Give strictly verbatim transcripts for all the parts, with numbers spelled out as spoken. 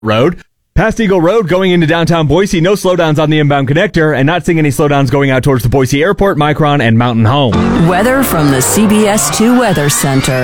Road. Past Eagle Road going into downtown Boise, no slowdowns on the inbound connector, and not seeing any slowdowns going out towards the Boise Airport, Micron, and Mountain Home. Weather from the C B S two Weather Center.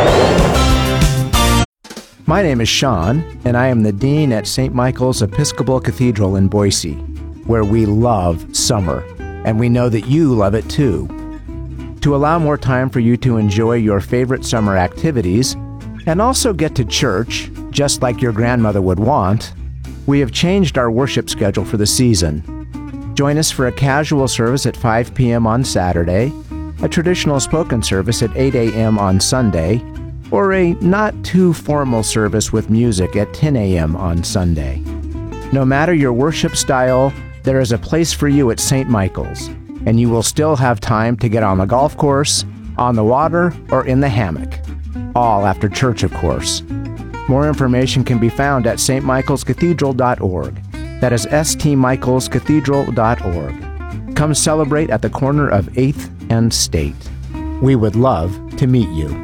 My name is Sean, and I am the Dean at Saint Michael's Episcopal Cathedral in Boise, where we love summer, and we know that you love it too. To allow more time for you to enjoy your favorite summer activities, and also get to church, just like your grandmother would want, we have changed our worship schedule for the season. Join us for a casual service at five p.m. on Saturday, a traditional spoken service at eight a.m. on Sunday, or a not-too-formal service with music at ten a.m. on Sunday. No matter your worship style, there is a place for you at Saint Michael's, and you will still have time to get on the golf course, on the water, or in the hammock. All after church, of course. More information can be found at s t michaels cathedral dot org. That is s t michaels cathedral dot org. Come celebrate at the corner of eighth and State. We would love to meet you.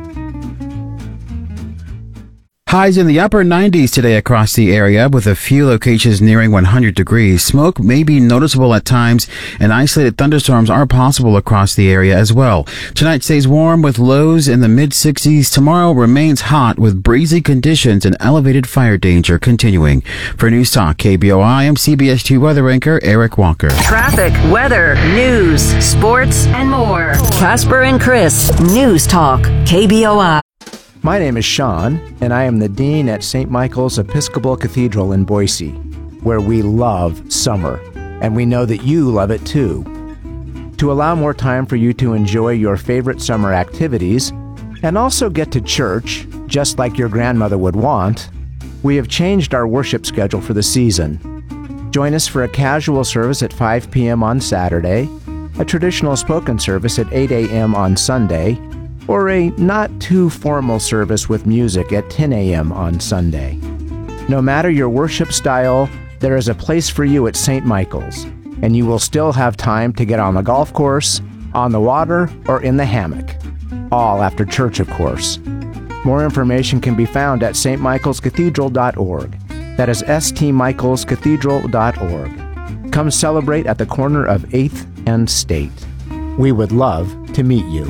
Highs in the upper nineties today across the area, with a few locations nearing one hundred degrees. Smoke may be noticeable at times, and isolated thunderstorms are possible across the area as well. Tonight stays warm with lows in the mid-sixties. Tomorrow remains hot with breezy conditions and elevated fire danger continuing. For News Talk K B O I, I'm C B S two weather anchor Eric Walker. Traffic, weather, news, sports, and more. Casper and Chris, News Talk K B O I. My name is Sean, and I am the Dean at Saint Michael's Episcopal Cathedral in Boise, where we love summer, and we know that you love it too. To allow more time for you to enjoy your favorite summer activities, and also get to church, just like your grandmother would want, we have changed our worship schedule for the season. Join us for a casual service at five p.m. on Saturday, a traditional spoken service at eight a.m. on Sunday, or a not-too-formal service with music at ten a.m. on Sunday. No matter your worship style, there is a place for you at Saint Michael's, and you will still have time to get on the golf course, on the water, or in the hammock. All after church, of course. More information can be found at s t michaels cathedral dot org. That is s t michaels cathedral dot org. Come celebrate at the corner of eighth and State. We would love to meet you.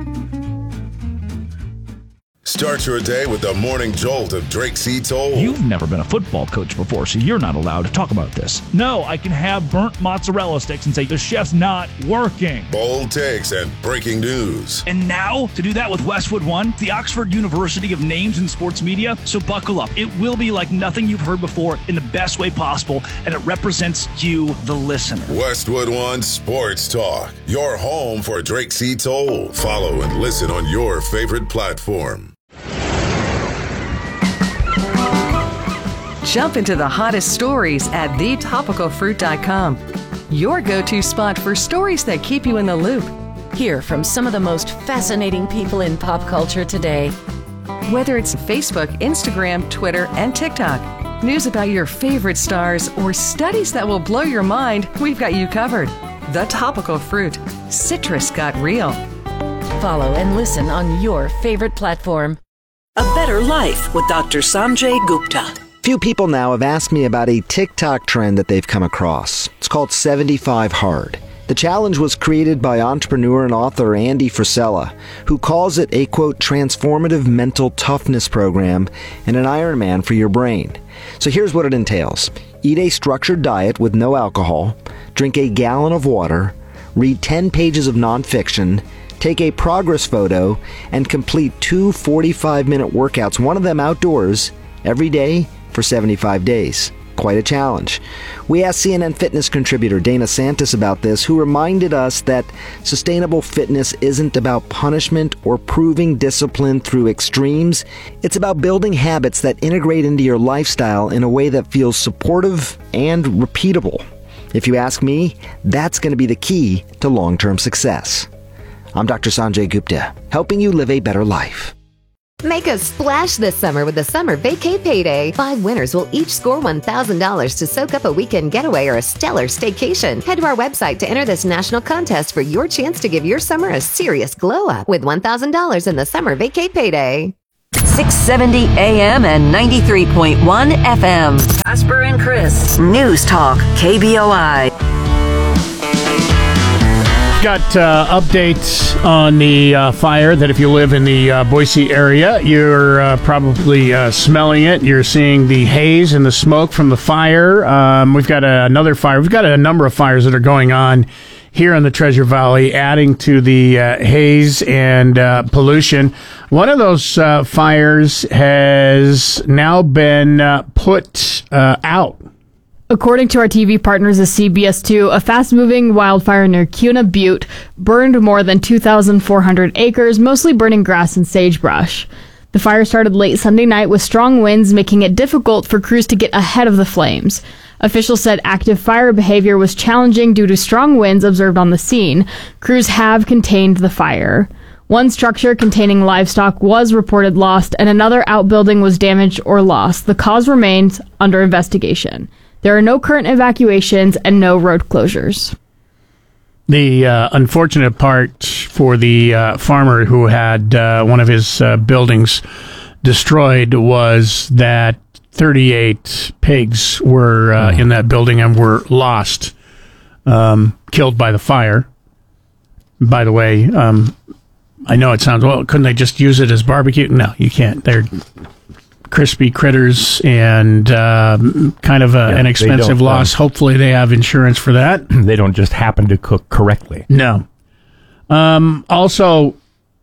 Start your day with the morning jolt of Drake C. Toll. You've never been a football coach before, so you're not allowed to talk about this. No, I can have burnt mozzarella sticks and say the chef's not working. Bold takes and breaking news. And now, to do that with Westwood One, the Oxford University of Names in Sports Media. So buckle up. It will be like nothing you've heard before in the best way possible, and it represents you, the listener. Westwood One Sports Talk, your home for Drake C. Toll. Follow and listen on your favorite platform. Jump into the hottest stories at the topical fruit dot com. Your go-to spot for stories that keep you in the loop. Hear from some of the most fascinating people in pop culture today. Whether it's Facebook, Instagram, Twitter, and TikTok, news about your favorite stars, or studies that will blow your mind, we've got you covered. The Topical Fruit. Citrus got real. Follow and listen on your favorite platform. A Better Life with Doctor Sanjay Gupta. Few people now have asked me about a TikTok trend that they've come across. It's called seventy-five hard. The challenge was created by entrepreneur and author Andy Frisella, who calls it a, quote, transformative mental toughness program and an Ironman for your brain. So here's what it entails. Eat a structured diet with no alcohol, drink a gallon of water, read ten pages of nonfiction, take a progress photo, and complete two forty-five minute workouts, one of them outdoors, every day for seventy-five days. Quite a challenge. We asked C N N Fitness contributor Dana Santis about this, who reminded us that sustainable fitness isn't about punishment or proving discipline through extremes. It's about building habits that integrate into your lifestyle in a way that feels supportive and repeatable. If you ask me, that's going to be the key to long-term success. I'm Doctor Sanjay Gupta, helping you live a better life. Make a splash this summer with the Summer Vacay Payday. Five winners will each score one thousand dollars to soak up a weekend getaway or a stellar staycation. Head to our website to enter this national contest for your chance to give your summer a serious glow up with one thousand dollars in the Summer Vacay Payday. six seventy A M and ninety-three point one F M. Casper and Chris, News Talk, K B O I. Got uh, updates on the uh, fire that if you live in the uh, Boise area, you're uh, probably uh, smelling it. You're seeing the haze and the smoke from the fire. Um, we've got a, another fire. We've got a number of fires that are going on here in the Treasure Valley, adding to the uh, haze and uh, pollution. One of those uh, fires has now been uh, put uh, out. According to our T V partners at C B S two, a fast-moving wildfire near Kuna Butte burned more than two thousand four hundred acres, mostly burning grass and sagebrush. The fire started late Sunday night with strong winds, making it difficult for crews to get ahead of the flames. Officials said active fire behavior was challenging due to strong winds observed on the scene. Crews have contained the fire. One structure containing livestock was reported lost, and another outbuilding was damaged or lost. The cause remains under investigation. There are no current evacuations and no road closures. The uh, unfortunate part for the uh, farmer who had uh, one of his uh, buildings destroyed was that thirty-eight pigs were uh, in that building and were lost, um, killed by the fire. By the way, um, I know it sounds, well, couldn't they just use it as barbecue? No, you can't. They're crispy critters and uh, kind of a, yeah, an expensive loss. Um, Hopefully they have insurance for that. They don't just happen to cook correctly. No. Um, also,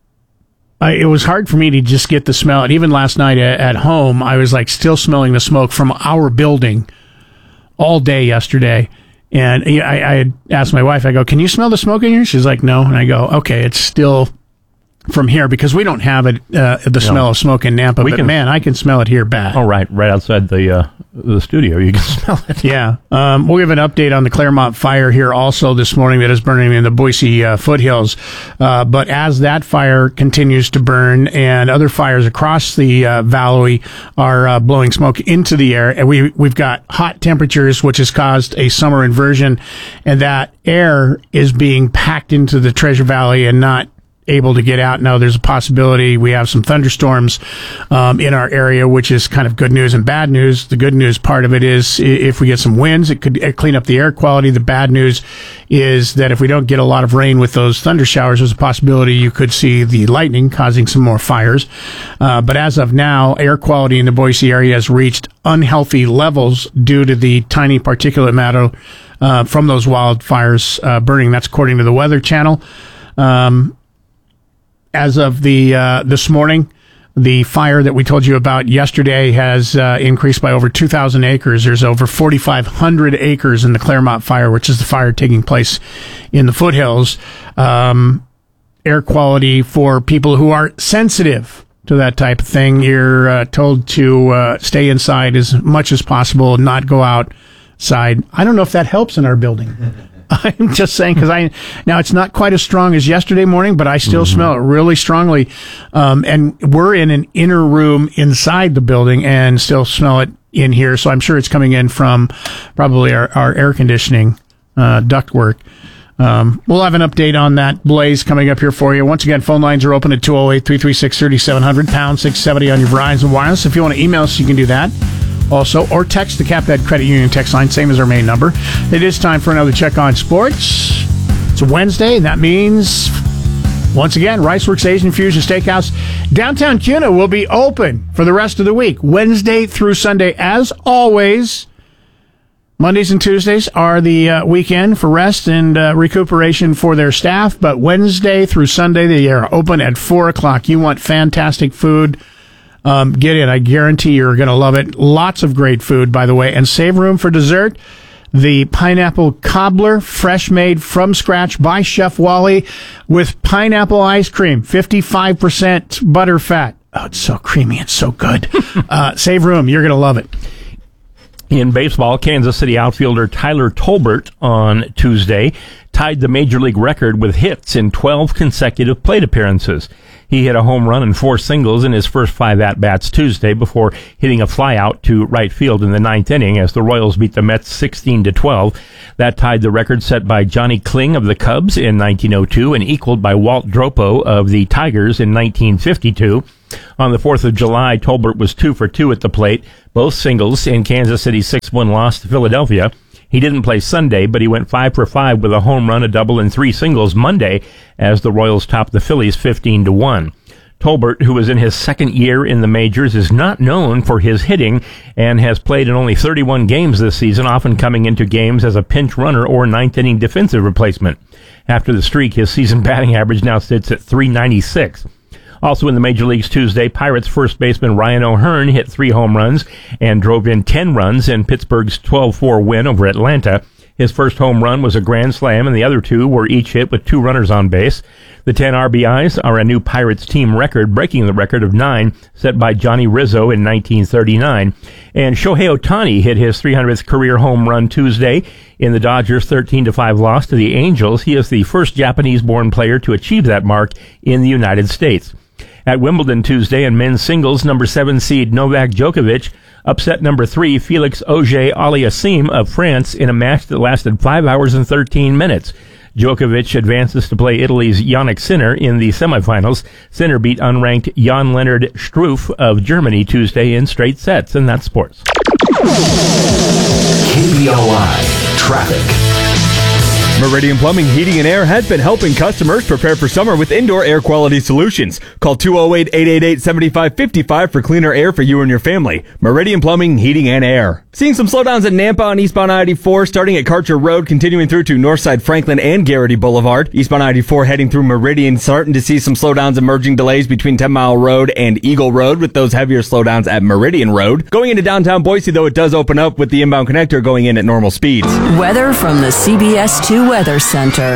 I, it was hard for me to just get the smell. And even last night at, at home, I was like still smelling the smoke from our building all day yesterday. And I, I had asked my wife, I go, can you smell the smoke in here? She's like, no. And I go, okay, it's still from here, because we don't have it, uh, the smell no. of smoke in Nampa, we but can, man, I can smell it here bad. Oh, right, right outside the uh, the studio, you can smell it. Yeah. Um, we'll give an update on the Claremont fire here also this morning that is burning in the Boise uh, foothills. Uh, but as that fire continues to burn and other fires across the uh, valley are uh, blowing smoke into the air, and we, we've got hot temperatures, which has caused a summer inversion, and that air is being packed into the Treasure Valley and not able to get out. Now there's a possibility we have some thunderstorms um, in our area, which is kind of good news and bad news. The good news part of it is if we get some winds, it could clean up the air quality. The bad news is that if we don't get a lot of rain with those thunder showers, there's a possibility you could see the lightning causing some more fires. Uh, but as of now, air quality in the Boise area has reached unhealthy levels due to the tiny particulate matter uh, from those wildfires uh, burning. That's according to the Weather Channel. Um, As of the uh, this morning, the fire that we told you about yesterday has uh, increased by over two thousand acres. There's over forty-five hundred acres in the Claremont fire, which is the fire taking place in the foothills. Um, air quality for people who are sensitive to that type of thing, you're uh, told to uh, stay inside as much as possible, not go outside. I don't know if that helps in our building. I'm just saying, because I now it's not quite as strong as yesterday morning, but I still mm-hmm. smell it really strongly. Um, and we're in an inner room inside the building and still smell it in here. So I'm sure it's coming in from probably our, our air conditioning uh, ductwork. Um, we'll have an update on that blaze coming up here for you. Once again, phone lines are open at two oh eight, three three six, three seven zero zero, pound six seventy on your Verizon Wireless. If you want to email us, you can do that. Also, or text the CapEd Credit Union text line, same as our main number. It is time for another check on sports. It's a Wednesday, and that means, once again, Riceworks Asian Fusion Steakhouse. Downtown Kuna will be open for the rest of the week, Wednesday through Sunday, as always. Mondays and Tuesdays are the uh, weekend for rest and uh, recuperation for their staff, but Wednesday through Sunday, they are open at four o'clock. You want fantastic food? Um, get in. I guarantee you're going to love it. Lots of great food, by the way, and save room for dessert. The pineapple cobbler, fresh made from scratch by Chef Wally with pineapple ice cream, fifty-five percent butter fat. Oh, it's so creamy. It's so good. uh, save room. You're going to love it. In baseball, Kansas City outfielder Tyler Tolbert on Tuesday tied the Major League record with hits in twelve consecutive plate appearances. He hit a home run and four singles in his first five at-bats Tuesday before hitting a flyout to right field in the ninth inning as the Royals beat the Mets sixteen to twelve. That tied the record set by Johnny Kling of the Cubs in nineteen oh two and equaled by Walt Dropo of the Tigers in nineteen fifty-two. On the fourth of July, Tolbert was two for two at the plate, both singles in Kansas City's six one loss to Philadelphia. He didn't play Sunday, but he went five for five with a home run, a double, and three singles Monday as the Royals topped the Phillies fifteen to one. Tolbert, who is in his second year in the majors, is not known for his hitting and has played in only thirty-one games this season, often coming into games as a pinch runner or ninth-inning defensive replacement. After the streak, his season batting average now sits at three ninety-six. Also in the Major Leagues Tuesday, Pirates first baseman Ryan O'Hearn hit three home runs and drove in ten runs in Pittsburgh's twelve four win over Atlanta. His first home run was a grand slam, and the other two were each hit with two runners on base. The ten R B Is are a new Pirates team record, breaking the record of nine set by Johnny Rizzo in nineteen thirty-nine. And Shohei Ohtani hit his three hundredth career home run Tuesday in the Dodgers' thirteen to five loss to the Angels. He is the first Japanese-born player to achieve that mark in the United States. At Wimbledon Tuesday in men's singles, number seven seed Novak Djokovic upset number three Felix Auger-Aliassime of France in a match that lasted five hours and thirteen minutes. Djokovic advances to play Italy's Jannik Sinner in the semifinals. Sinner beat unranked Jan-Lennard Struff of Germany Tuesday in straight sets, and that's sports. K B O I Traffic. Meridian Plumbing, Heating and Air has been helping customers prepare for summer with indoor air quality solutions. Call two oh eight, eight eight eight, seven five five five for cleaner air for you and your family. Meridian Plumbing, Heating and Air. Seeing some slowdowns at Nampa on eastbound I eighty-four, starting at Karcher Road, continuing through to Northside Franklin and Garrity Boulevard. Eastbound I eighty-four heading through Meridian, starting to see some slowdowns emerging delays between ten Mile Road and Eagle Road, with those heavier slowdowns at Meridian Road. Going into downtown Boise, though, it does open up with the inbound connector going in at normal speeds. Weather from the C B S two Weather Center.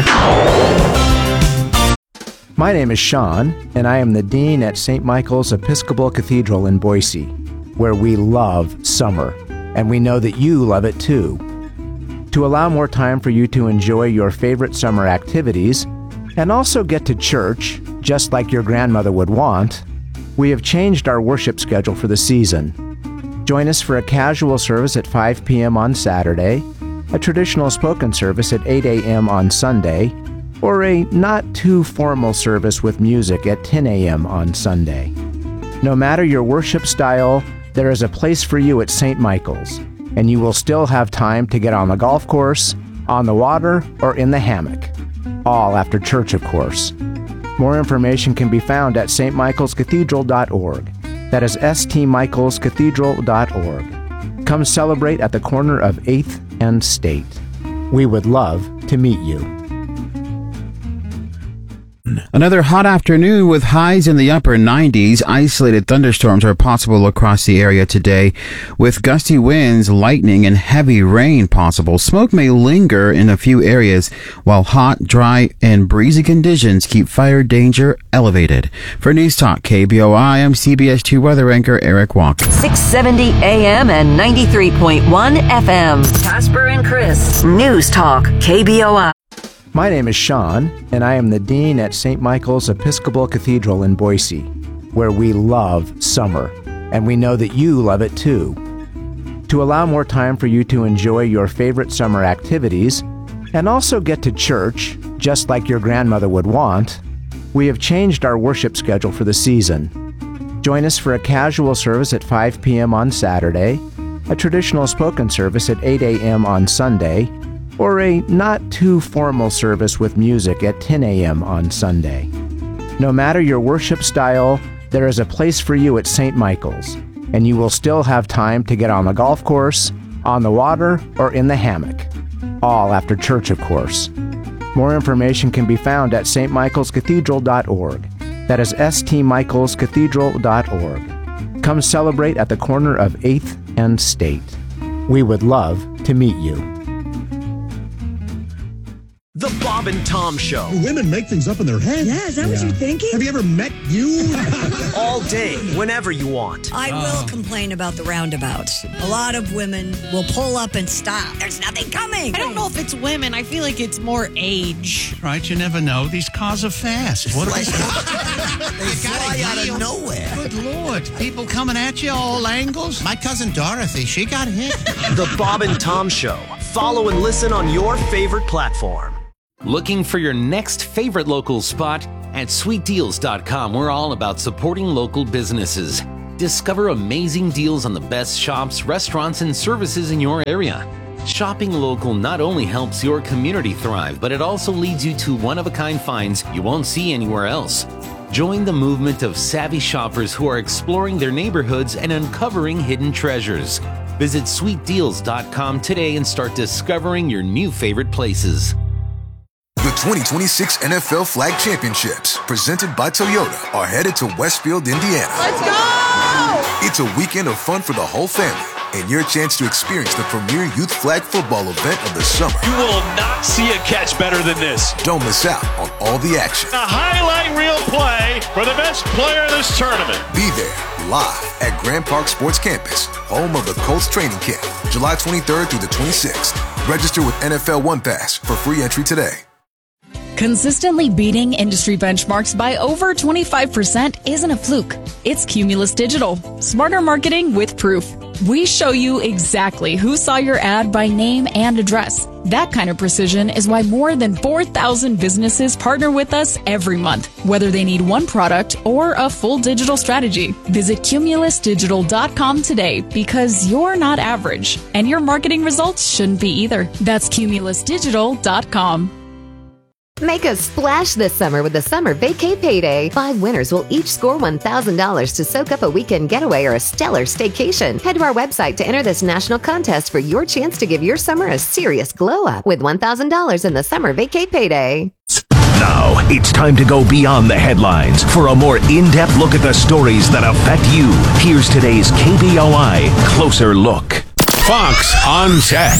My name is Sean, and I am the Dean at Saint Michael's Episcopal Cathedral in Boise, where we love summer, and we know that you love it too. To allow more time for you to enjoy your favorite summer activities, and also get to church, just like your grandmother would want, we have changed our worship schedule for the season. Join us for a casual service at five p.m. on Saturday, a traditional spoken service at eight a.m. on Sunday, or a not-too-formal service with music at ten a.m. on Sunday. No matter your worship style, there is a place for you at Saint Michael's, and you will still have time to get on the golf course, on the water, or in the hammock. All after church, of course. More information can be found at s t michaels cathedral dot org. That is s t michaels cathedral dot org. Come celebrate at the corner of eighth and State. We would love to meet you. Another hot afternoon with highs in the upper nineties. Isolated thunderstorms are possible across the area today, with gusty winds, lightning, and heavy rain possible. Smoke may linger in a few areas, while hot, dry, and breezy conditions keep fire danger elevated. For News Talk K B O I, I'm C B S two weather anchor Eric Walker. six seventy A M and ninety-three point one F M. Casper and Chris. News Talk K B O I. My name is Sean, and I am the Dean at Saint Michael's Episcopal Cathedral in Boise, where we love summer, and we know that you love it too. To allow more time for you to enjoy your favorite summer activities, and also get to church, just like your grandmother would want, we have changed our worship schedule for the season. Join us for a casual service at five p.m. on Saturday, a traditional spoken service at eight a.m. on Sunday, or a not-too-formal service with music at ten a.m. on Sunday. No matter your worship style, there is a place for you at Saint Michael's, and you will still have time to get on the golf course, on the water, or in the hammock. All after church, of course. More information can be found at s t michaels cathedral dot org. That is s t michaels cathedral dot org. Come celebrate at the corner of eighth and State. We would love to meet you. The Bob and Tom Show. Women make things up in their head. Yeah, is that yeah. what you're thinking? Have you ever met you? All day, whenever you want. I oh. will complain about the roundabouts. A lot of women will pull up and stop. There's nothing coming. I don't know if it's women. I feel like it's more age. Right, you never know. These cars are fast. What are they? They fly out of nowhere. Good Lord. People coming at you all angles. My cousin Dorothy, she got hit. The Bob and Tom Show. Follow and listen on your favorite platform. Looking for your next favorite local spot? At sweet deals dot com, we're all about supporting local businesses. Discover amazing deals on the best shops, restaurants, and services in your area. Shopping local not only helps your community thrive, but it also leads you to one-of-a-kind finds you won't see anywhere else. Join the movement of savvy shoppers who are exploring their neighborhoods and uncovering hidden treasures. Visit sweet deals dot com today and start discovering your new favorite places. The twenty twenty-six N F L Flag Championships, presented by Toyota, are headed to Westfield, Indiana. Let's go! It's a weekend of fun for the whole family and your chance to experience the premier youth flag football event of the summer. You will not see a catch better than this. Don't miss out on all the action. A highlight reel play for the best player in this tournament. Be there live at Grand Park Sports Campus, home of the Colts training camp, July twenty-third through the twenty-sixth. Register with N F L One Pass for free entry today. Consistently beating industry benchmarks by over twenty-five percent isn't a fluke. It's Cumulus Digital. Smarter marketing with proof. We show you exactly who saw your ad by name and address. That kind of precision is why more than four thousand businesses partner with us every month, whether they need one product or a full digital strategy. Visit cumulus digital dot com today because you're not average, and your marketing results shouldn't be either. That's cumulus digital dot com. Make a splash this summer with the Summer Vacay Payday. Five winners will each score one thousand dollars to soak up a weekend getaway or a stellar staycation. Head to our website to enter this national contest for your chance to give your summer a serious glow up with one thousand dollars in the Summer Vacay Payday. Now, it's time to go beyond the headlines for a more in-depth look at the stories that affect you. Here's today's K B O I Closer Look. Fox on Tech.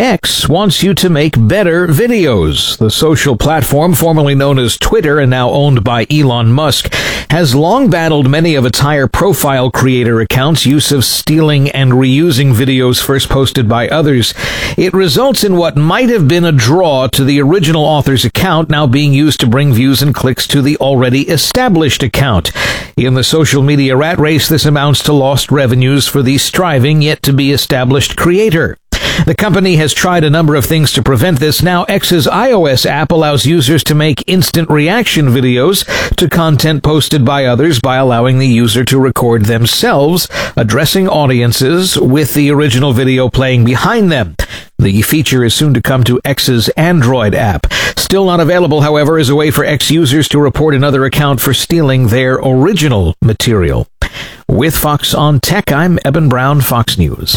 X wants you to make better videos. The social platform, formerly known as Twitter and now owned by Elon Musk, has long battled many of its higher-profile creator accounts' use of stealing and reusing videos first posted by others. It results in what might have been a draw to the original author's account now being used to bring views and clicks to the already established account. In the social media rat race, this amounts to lost revenues for the striving yet to be established creator. The company has tried a number of things to prevent this. Now, X's iOS app allows users to make instant reaction videos to content posted by others by allowing the user to record themselves, addressing audiences with the original video playing behind them. The feature is soon to come to X's Android app. Still not available, however, is a way for X users to report another account for stealing their original material. With Fox on Tech, I'm Eben Brown, Fox News.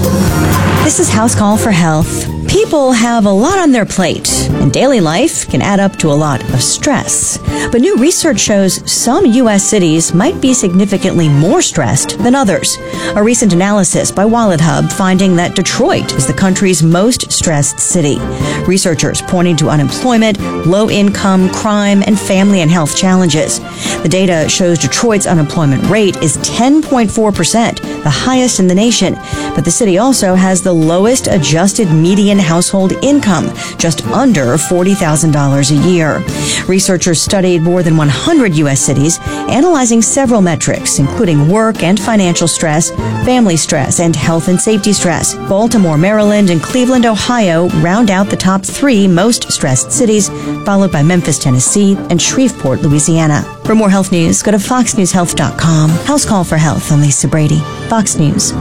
This is House Call for Health. People have a lot on their plate, and daily life can add up to a lot of stress. But new research shows some U S cities might be significantly more stressed than others. A recent analysis by WalletHub finding that Detroit is the country's most stressed city. Researchers pointing to unemployment, low income, crime, and family and health challenges. The data shows Detroit's unemployment rate is ten point four percent, the highest in the nation. But the city also has the lowest adjusted median household income, just under forty thousand dollars a year. Researchers studied more than one hundred U S cities, analyzing several metrics, including work and financial stress, family stress, and health and safety stress. Baltimore, Maryland, and Cleveland, Ohio round out the top three most stressed cities, followed by Memphis, Tennessee, and Shreveport, Louisiana. For more health news, go to fox news health dot com. House Call for Health. I'm Lisa Brady, Fox News.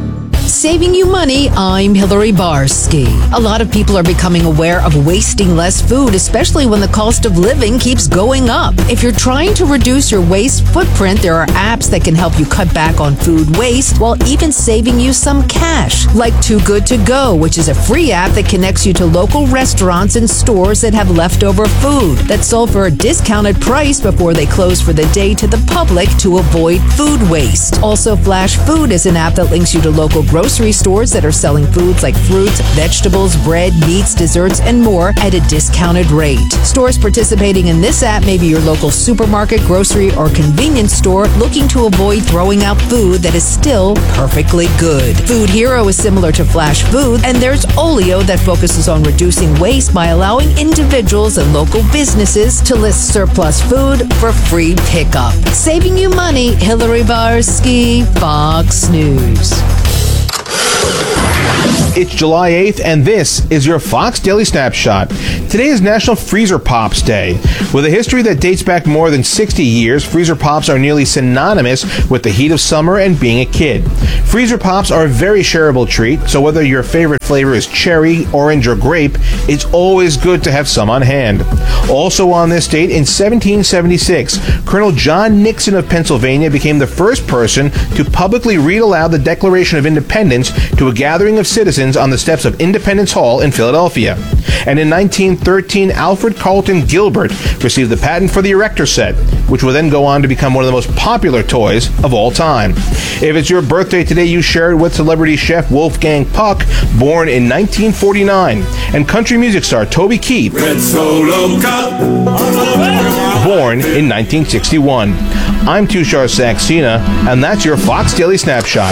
Saving you money, I'm Hillary Barsky. A lot of people are becoming aware of wasting less food, especially when the cost of living keeps going up. If you're trying to reduce your waste footprint, there are apps that can help you cut back on food waste while even saving you some cash, like Too Good To Go, which is a free app that connects you to local restaurants and stores that have leftover food that's sold for a discounted price before they close for the day to the public to avoid food waste. Also, Flash Food is an app that links you to local grocery stores that are selling foods like fruits, vegetables, bread, meats, desserts, and more at a discounted rate. Stores participating in this app may be your local supermarket, grocery, or convenience store looking to avoid throwing out food that is still perfectly good. Food Hero is similar to Flash Food, and there's Olio that focuses on reducing waste by allowing individuals and local businesses to list surplus food for free pickup. Saving you money, Hillary Barsky, Fox News. It's July eighth, and this is your Fox Daily Snapshot. Today is National Freezer Pops Day. With a history that dates back more than sixty years, Freezer Pops are nearly synonymous with the heat of summer and being a kid. Freezer Pops are a very shareable treat, so whether your favorite flavor is cherry, orange, or grape, it's always good to have some on hand. Also on this date, in seventeen seventy-six, Colonel John Nixon of Pennsylvania became the first person to publicly read aloud the Declaration of Independence to a gathering of citizens on the steps of Independence Hall in Philadelphia. And in nineteen thirteen, Alfred Carlton Gilbert received the patent for the Erector set, which will then go on to become one of the most popular toys of all time. If it's your birthday today, you share it with celebrity chef Wolfgang Puck, born in nineteen forty-nine, and country music star Toby Keith, Red Solo Cup, born in nineteen sixty-one. I'm Tushar Saxena, and that's your Fox Daily Snapshot.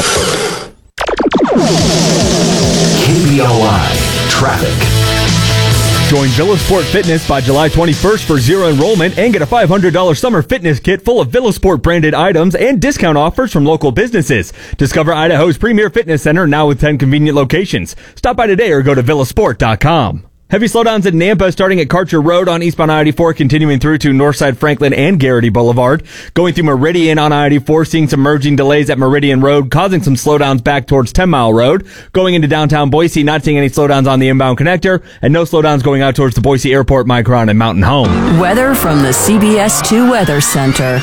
K B O I Traffic. Join Villa Sport Fitness by July twenty-first for zero enrollment and get a five hundred dollars summer fitness kit full of Villa Sport branded items and discount offers from local businesses. Discover Idaho's premier fitness center now with ten convenient locations. Stop by today or go to villasport dot com. Heavy slowdowns in Nampa starting at Karcher Road on eastbound I eighty-four, continuing through to Northside Franklin and Garrity Boulevard. Going through Meridian on I eighty-four, seeing some merging delays at Meridian Road, causing some slowdowns back towards ten mile Road. Going into downtown Boise, not seeing any slowdowns on the inbound connector, and no slowdowns going out towards the Boise Airport, Micron, and Mountain Home. Weather from the C B S two Weather Center.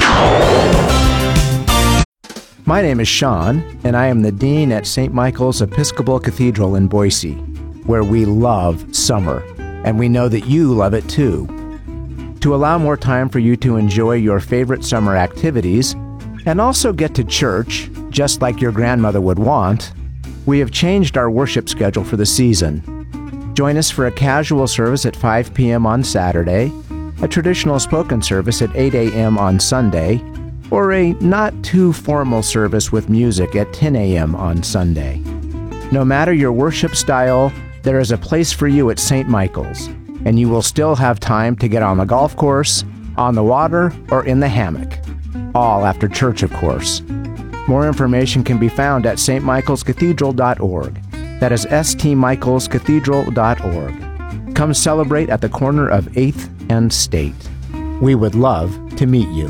My name is Sean, and I am the Dean at Saint Michael's Episcopal Cathedral in Boise, where we love summer, and we know that you love it too. To allow more time for you to enjoy your favorite summer activities, and also get to church, just like your grandmother would want, we have changed our worship schedule for the season. Join us for a casual service at five p.m. on Saturday, a traditional spoken service at eight a.m. on Sunday, or a not-too-formal service with music at ten a.m. on Sunday. No matter your worship style, there is a place for you at Saint Michael's, and you will still have time to get on the golf course, on the water, or in the hammock. All after church, of course. More information can be found at s t michaels cathedral dot org. That is s t michaels cathedral dot org. Come celebrate at the corner of eighth and State. We would love to meet you.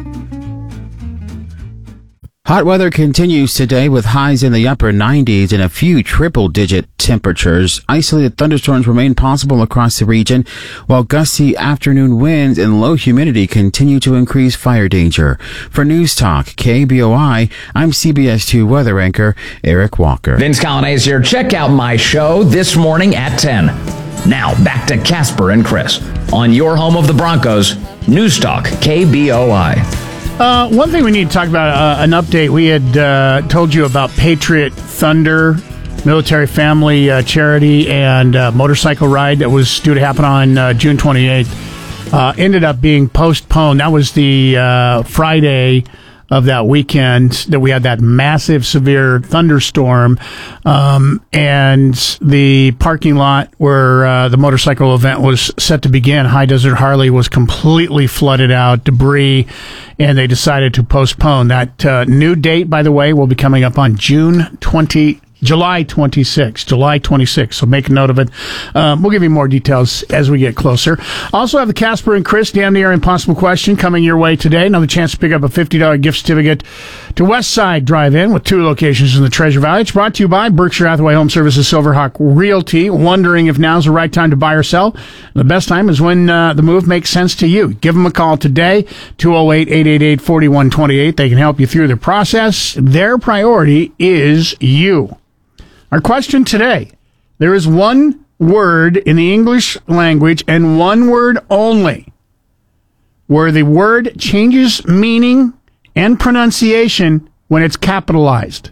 Hot weather continues today with highs in the upper nineties and a few triple-digit temperatures. Isolated thunderstorms remain possible across the region, while gusty afternoon winds and low humidity continue to increase fire danger. For News Talk K B O I, I'm C B S two weather anchor Eric Walker. Vince Colonnese here. Check out my show this morning at ten. Now, back to Casper and Chris on your home of the Broncos, News Talk K B O I. Uh, one thing we need to talk about, uh, an update. We had uh, told you about Patriot Thunder, military family uh, charity, and uh, motorcycle ride that was due to happen on uh, June twenty-eighth. Uh, ended up being postponed. That was the uh, Friday of that weekend that we had that massive, severe thunderstorm. Um, and the parking lot where uh, the motorcycle event was set to begin, High Desert Harley, was completely flooded out, debris, and they decided to postpone. That uh, new date, by the way, will be coming up on June twentieth. July twenty-sixth. July twenty-sixth. So make a note of it. Um, we'll give you more details as we get closer. Also have the Casper and Chris Damn Near Impossible Question coming your way today. Another chance to pick up a fifty dollars gift certificate to Westside Drive-In with two locations in the Treasure Valley. It's brought to you by Berkshire Hathaway Home Services, Silverhawk Realty. Wondering if now's the right time to buy or sell? The best time is when uh, the move makes sense to you. Give them a call today, two oh eight, eight eight eight, four one two eight. They can help you through the process. Their priority is you. Our question today, there is one word in the English language and one word only where the word changes meaning and pronunciation when it's capitalized.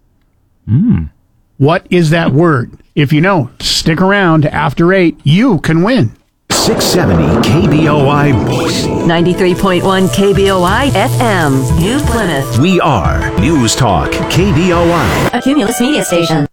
Mm. What is that word? If you know, stick around after eight. You can win. six seventy K B O I Boise. ninety-three point one K B O I F M, New Plymouth. We are News Talk K B O I. A Cumulus Media Station.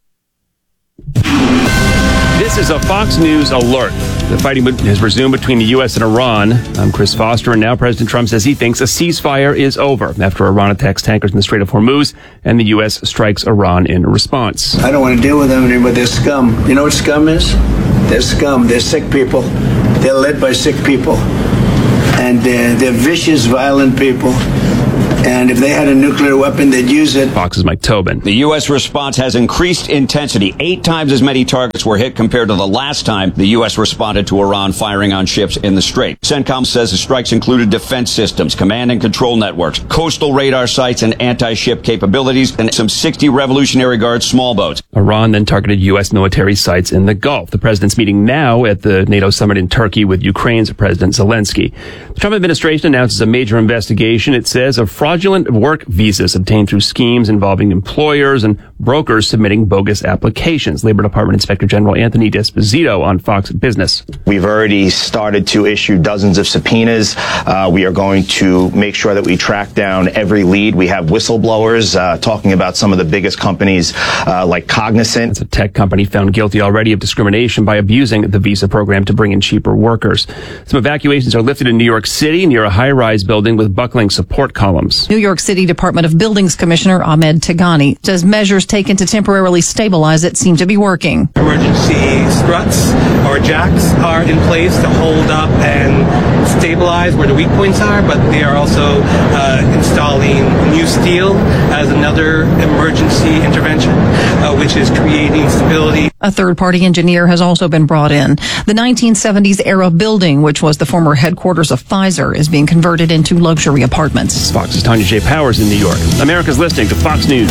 This is a Fox News alert. The fighting has resumed between the U S and Iran. I'm Chris Foster, and now President Trump says he thinks a ceasefire is over after Iran attacks tankers in the Strait of Hormuz and the U S strikes Iran in response. I don't want to deal with them anymore. They're scum. You know what scum is? They're scum. They're sick people. they're led by sick people. And uh, they're vicious, violent people. And if they had a nuclear weapon, they'd use it. Fox's Mike Tobin. The U S response has increased intensity. Eight times as many targets were hit compared to the last time the U S responded to Iran firing on ships in the Strait. CENTCOM says the strikes included defense systems, command and control networks, coastal radar sites and anti-ship capabilities, and some sixty Revolutionary Guard small boats. Iran then targeted U S military sites in the Gulf. The president's meeting now at the NATO summit in Turkey with Ukraine's President Zelensky. The Trump administration announces a major investigation, it says, of fraudulent work visas obtained through schemes involving employers and brokers submitting bogus applications. Labor Department Inspector General Anthony D'Esposito on Fox Business. We've already started to issue dozens of subpoenas. Uh, we are going to make sure that we track down every lead. We have whistleblowers uh, talking about some of the biggest companies uh, like Cognizant. It's a tech company found guilty already of discrimination by abusing the visa program to bring in cheaper workers. Some evacuations are lifted in New York City near a high-rise building with buckling support columns. New York City Department of Buildings Commissioner Ahmed Tagani says measures taken to temporarily stabilize it seem to be working. Emergency struts or jacks are in place to hold up and stabilize where the weak points are, but they are also uh, installing new steel as another emergency intervention, uh, which is creating stability. A third-party engineer has also been brought in. The nineteen seventies era building, which was the former headquarters of Pfizer, is being converted into luxury apartments. Fox's Tanya J. Powers in New York. America's listening to Fox News.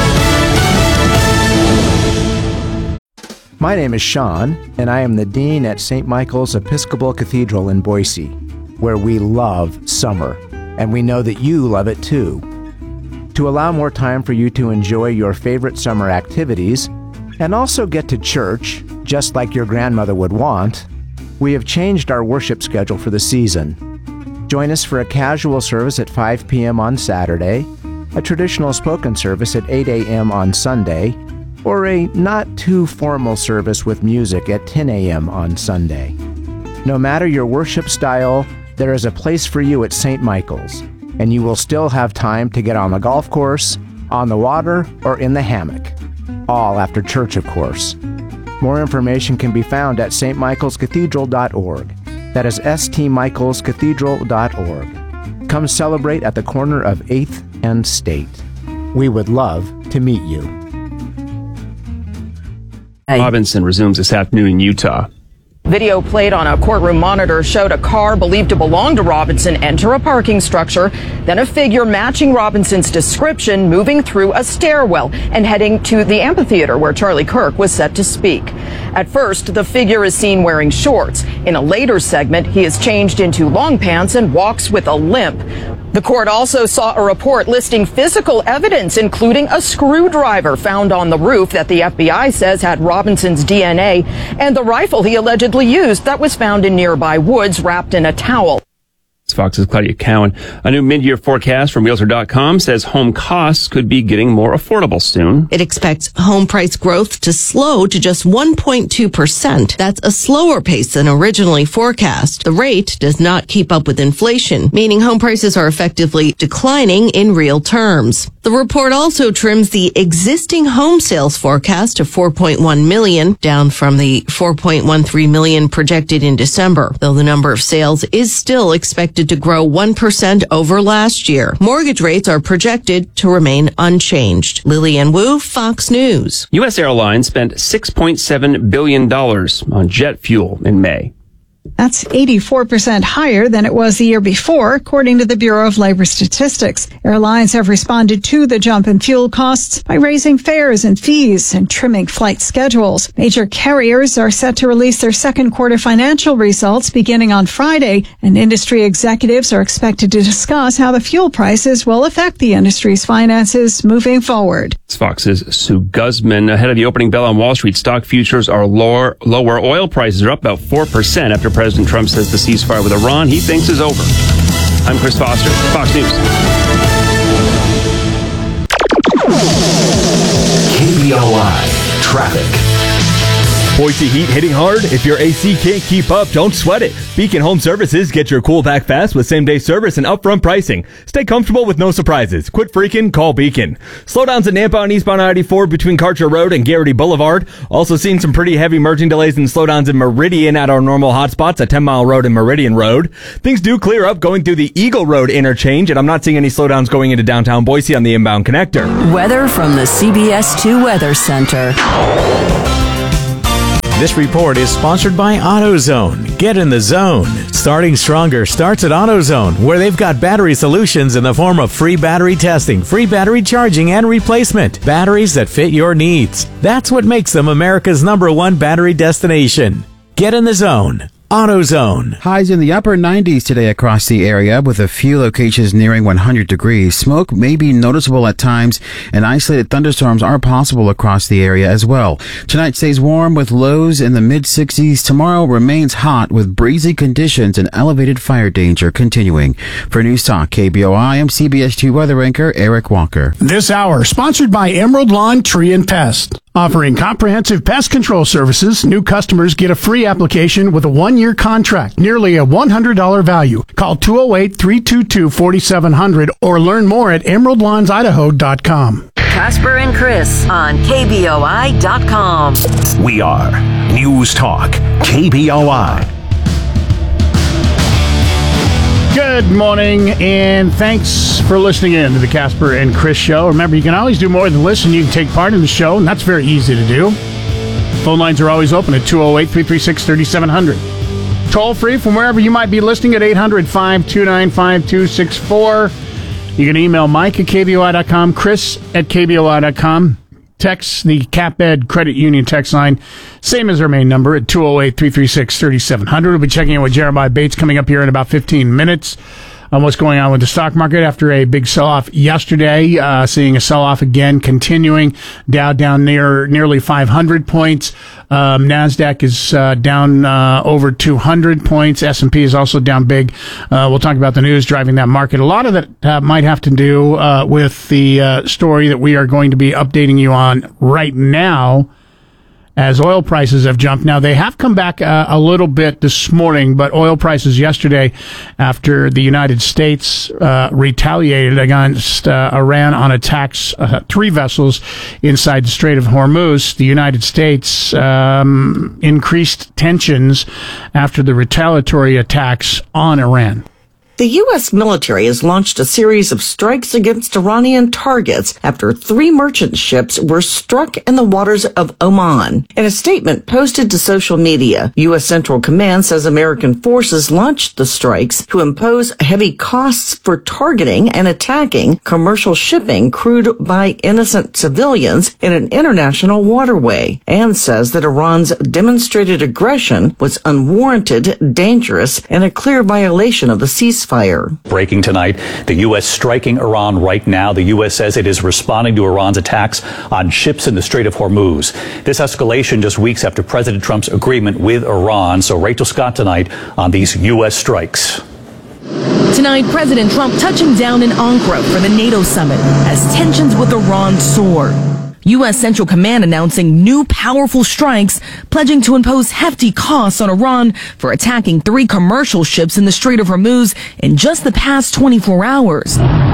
My name is Sean, and I am the Dean at Saint Michael's Episcopal Cathedral in Boise, where we love summer, and we know that you love it too. To allow more time for you to enjoy your favorite summer activities, and also get to church, just like your grandmother would want, we have changed our worship schedule for the season. Join us for a casual service at five p.m. on Saturday, a traditional spoken service at eight a.m. on Sunday, or a not-too-formal service with music at ten a.m. on Sunday. No matter your worship style, there is a place for you at Saint Michael's, and you will still have time to get on the golf course, on the water, or in the hammock. All after church, of course. More information can be found at s t michaels cathedral dot org. That is s t michaels cathedral dot org. Come celebrate at the corner of eighth and State. We would love to meet you. Robinson resumes this afternoon in Utah. Video played on a courtroom monitor showed a car believed to belong to Robinson enter a parking structure, then a figure matching Robinson's description moving through a stairwell and heading to the amphitheater where Charlie Kirk was set to speak. At first, the figure is seen wearing shorts. In a later segment, he is changed into long pants and walks with a limp. The court also saw a report listing physical evidence, including a screwdriver found on the roof that the F B I says had Robinson's D N A, and the rifle he allegedly used that was found in nearby woods wrapped in a towel. Fox's Claudia Cowan. A new mid-year forecast from Realtor dot com says home costs could be getting more affordable soon. It expects home price growth to slow to just one point two percent. That's a slower pace than originally forecast. The rate does not keep up with inflation, meaning home prices are effectively declining in real terms. The report also trims the existing home sales forecast to four point one million, down from the four point one three million projected in December, though the number of sales is still expected to grow one percent over last year. Mortgage rates are projected to remain unchanged. Lillian Wu, Fox News. U S Airlines spent six point seven billion dollars on jet fuel in May. That's eighty-four percent higher than it was the year before, according to the Bureau of Labor Statistics. Airlines have responded to the jump in fuel costs by raising fares and fees and trimming flight schedules. Major carriers are set to release their second quarter financial results beginning on Friday, and industry executives are expected to discuss how the fuel prices will affect the industry's finances moving forward. Fox's Sue Guzman. Ahead of the opening bell on Wall Street, stock futures are lower. Lower oil prices are up about four percent after President Trump says the ceasefire with Iran he thinks is over. I'm Chris Foster, Fox News. K B O I Traffic. Boise heat hitting hard? If your A C can't keep up, don't sweat it. Beacon Home Services get your cool back fast with same-day service and upfront pricing. Stay comfortable with no surprises. Quit freaking, call Beacon. Slowdowns at Nampa on eastbound I eighty-four between Karcher Road and Garrity Boulevard. Also seeing some pretty heavy merging delays and slowdowns in Meridian at our normal hotspots at ten mile Road and Meridian Road. Things do clear up going through the Eagle Road interchange, and I'm not seeing any slowdowns going into downtown Boise on the inbound connector. Weather from the C B S two Weather Center. This report is sponsored by AutoZone. Get in the zone. Starting Stronger starts at AutoZone, where they've got battery solutions in the form of free battery testing, free battery charging, and replacement. Batteries that fit your needs. That's what makes them America's number one battery destination. Get in the zone. AutoZone. Highs in the upper nineties today across the area, with a few locations nearing one hundred degrees. Smoke may be noticeable at times, and isolated thunderstorms are possible across the area as well. Tonight stays warm with lows in the mid sixties. Tomorrow remains hot with breezy conditions and elevated fire danger continuing. For News Talk K B O I, I'm C B S two weather anchor Eric Walker. This hour sponsored by Emerald Lawn Tree and Pest. Offering comprehensive pest control services, new customers get a free application with a one-year contract, nearly a one hundred dollars value. Call two oh eight, three two two, four seven zero zero or learn more at emerald lawns idaho dot com. Casper and Chris on K B O I dot com. We are News Talk K B O I. Good morning, and thanks for listening in to the Casper and Chris Show. Remember, you can always do more than listen. You can take part in the show, and that's very easy to do. Phone lines are always open at two oh eight, three three six, three seven zero zero. Toll free from wherever you might be listening at eight hundred, five two nine, five two six four. You can email Mike at K B O I dot com, Chris at K B O I dot com. Text the CapEd Credit Union text line, same as our main number at two oh eight, three three six, three seven zero zero. We'll be checking in with Jeremiah Bates coming up here in about fifteen minutes on what's going on with the stock market after a big sell-off yesterday. Uh, seeing a sell-off again continuing. Dow down near nearly five hundred points. Um, NASDAQ is uh, down uh, over two hundred points. S and P is also down big. Uh, we'll talk about the news driving that market. A lot of that uh, might have to do uh, with the uh, story that we are going to be updating you on right now, as oil prices have jumped. Now, they have come back uh, a little bit this morning, but oil prices yesterday, after the United States uh, retaliated against uh, Iran on attacks, uh, three vessels inside the Strait of Hormuz, the United States um, increased tensions after the retaliatory attacks on Iran. The U S military has launched a series of strikes against Iranian targets after three merchant ships were struck in the waters of Oman. In a statement posted to social media, U S Central Command says American forces launched the strikes to impose heavy costs for targeting and attacking commercial shipping crewed by innocent civilians in an international waterway, and says that Iran's demonstrated aggression was unwarranted, dangerous, and a clear violation of the ceasefire. Breaking tonight, the U S striking Iran right now. The U S says it is responding to Iran's attacks on ships in the Strait of Hormuz. This escalation just weeks after President Trump's agreement with Iran. So Rachel Scott tonight on these U S strikes. Tonight, President Trump touching down in Ankara for the NATO summit as tensions with Iran soar. U S Central Command announcing new powerful strikes, pledging to impose hefty costs on Iran for attacking three commercial ships in the Strait of Hormuz in just the past twenty-four hours.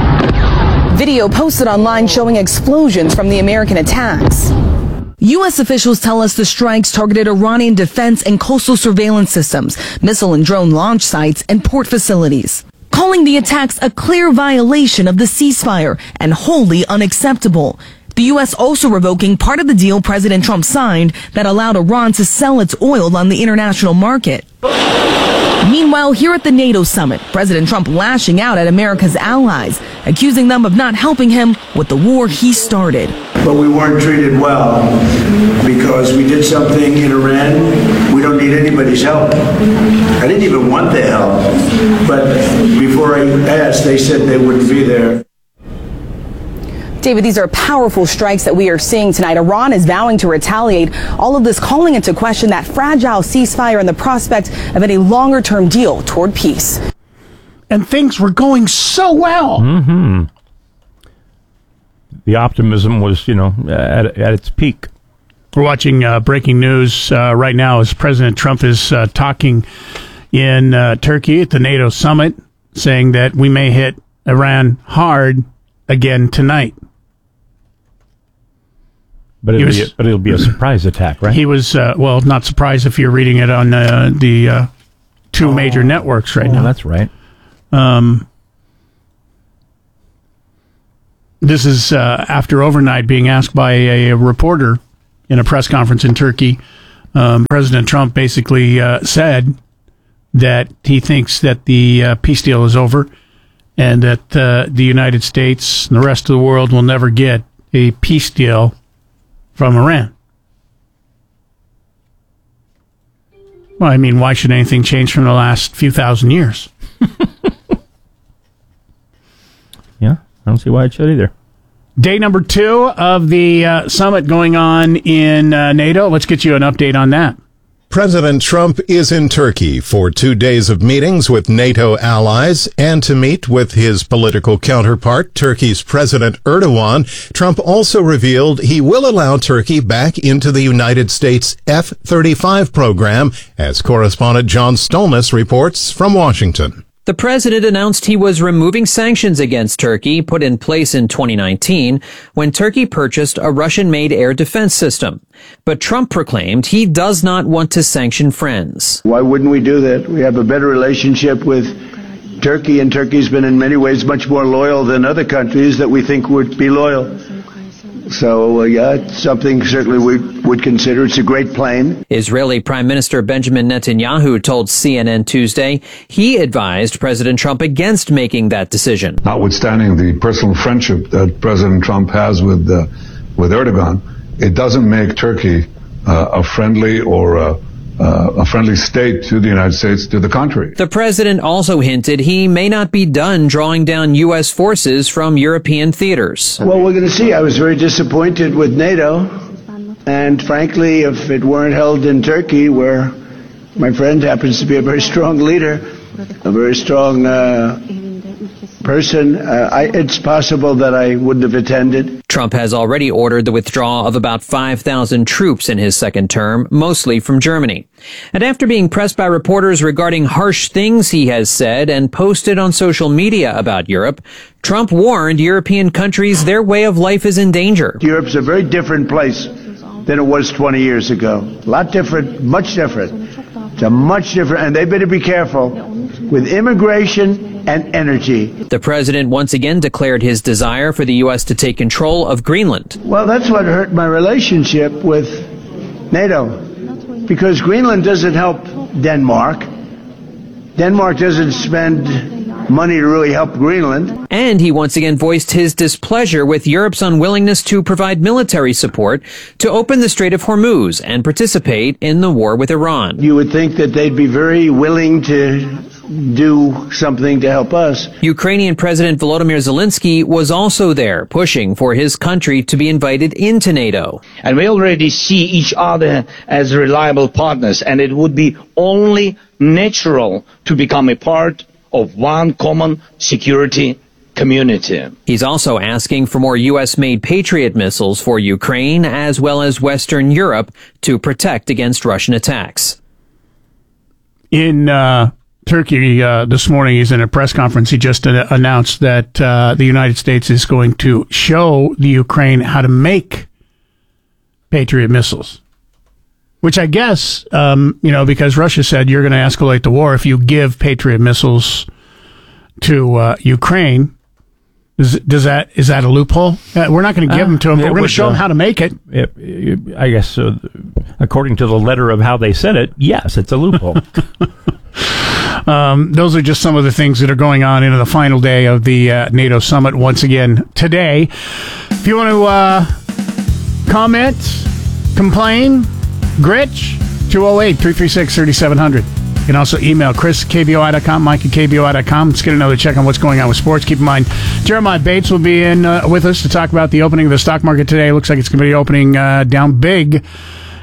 Video posted online showing explosions from the American attacks. U S officials tell us the strikes targeted Iranian defense and coastal surveillance systems, missile and drone launch sites, and port facilities, calling the attacks a clear violation of the ceasefire and wholly unacceptable. The U S also revoking part of the deal President Trump signed that allowed Iran to sell its oil on the international market. Meanwhile, here at the NATO summit, President Trump lashing out at America's allies, accusing them of not helping him with the war he started. But we weren't treated well because we did something in Iran. We don't need anybody's help. I didn't even want their help. But before I asked, they said they wouldn't be there. David, these are powerful strikes that we are seeing tonight. Iran is vowing to retaliate. All of this calling into question that fragile ceasefire and the prospect of any longer-term deal toward peace. And things were going so well. Mm-hmm. The optimism was, you know, at, at its peak. We're watching uh, breaking news uh, right now as President Trump is uh, talking in uh, Turkey at the NATO summit, saying that we may hit Iran hard again tonight. But it'll, was, be, a, but it'll be a surprise attack, right? He was, uh, well, not surprised if you're reading it on uh, the uh, two oh. major networks right oh, now. That's right. Um, this is uh, after overnight being asked by a, a reporter in a press conference in Turkey. Um, President Trump basically uh, said that he thinks that the uh, peace deal is over and that uh, the United States and the rest of the world will never get a peace deal from Iran. Well, I mean, why should anything change from the last few thousand years? Yeah, I don't see why it should either. Day number two of the uh, summit going on in uh, NATO. Let's get you an update on that. President Trump is in Turkey for two days of meetings with NATO allies and to meet with his political counterpart, Turkey's President Erdogan. Trump also revealed he will allow Turkey back into the United States F thirty-five program, as correspondent John Stolnis reports from Washington. The president announced he was removing sanctions against Turkey put in place in twenty nineteen when Turkey purchased a Russian-made air defense system. But Trump proclaimed he does not want to sanction friends. Why wouldn't we do that? We have a better relationship with Turkey, and Turkey's been in many ways much more loyal than other countries that we think would be loyal. So, uh, yeah, it's something certainly we would consider. It's a great plane. Israeli Prime Minister Benjamin Netanyahu told C N N Tuesday he advised President Trump against making that decision. Notwithstanding the personal friendship that President Trump has with uh, with Erdogan, it doesn't make Turkey uh, a friendly or uh, Uh, a friendly state to the United States. To the contrary. The president also hinted he may not be done drawing down U S forces from European theaters. Well, we're going to see. I was very disappointed with NATO. And frankly, if it weren't held in Turkey, where my friend happens to be a very strong leader, a very strong uh, person, uh, I, it's possible that I wouldn't have attended. Trump has already ordered the withdrawal of about five thousand troops in his second term, mostly from Germany. And after being pressed by reporters regarding harsh things he has said and posted on social media about Europe, Trump warned European countries their way of life is in danger. Europe's a very different place than it was twenty years ago. A lot different, much different. It's a much different, and they better be careful with immigration and energy. The president once again declared his desire for the U S to take control of Greenland. Well, that's what hurt my relationship with NATO, because Greenland doesn't help Denmark. Denmark doesn't spend money to really help Greenland. And he once again voiced his displeasure with Europe's unwillingness to provide military support to open the Strait of Hormuz and participate in the war with Iran. You would think that they'd be very willing to do something to help us. Ukrainian President Volodymyr Zelensky was also there, pushing for his country to be invited into NATO. And we already see each other as reliable partners, and it would be only natural to become a part of one common security community. He's also asking for more U S-made Patriot missiles for Ukraine as well as Western Europe to protect against Russian attacks. In uh, Turkey uh, this morning, he's in a press conference. He just uh, announced that uh, the United States is going to show the Ukraine how to make Patriot missiles. Which I guess, um, you know, because Russia said you're going to escalate the war if you give Patriot missiles to uh, Ukraine. Does, does that is that a loophole? Uh, we're not going to give uh, them to them, but we're going to show uh, them how to make it. it, it I guess, uh, according to the letter of how they said it, yes, it's a loophole. um, those are just some of the things that are going on into the final day of the uh, NATO summit once again today. If you want to uh, comment, complain, Gritch, two oh eight, three three six, three seven zero zero. You can also email Chris at K B O I dot com, Mike at K B O I dot com. Let's get another check on what's going on with sports. Keep in mind, Jeremiah Bates will be in uh, with us to talk about the opening of the stock market today. Looks like it's going to be opening uh, down big